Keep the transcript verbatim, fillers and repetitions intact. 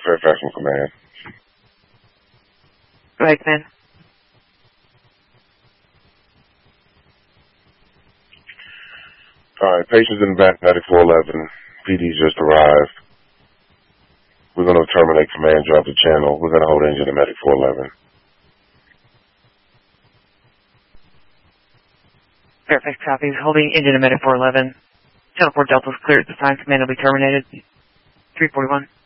Fairfax from Command. Go ahead, Command. All right, patients in the back, ninety-four eleven. P D just arrived. We're going to terminate command, drop the channel. We're going to hold engine to Medic four eleven. Fairfax copies. Holding engine to Medic four eleven. Channel four Delta is clear at this time. Command will be terminated. three forty-one.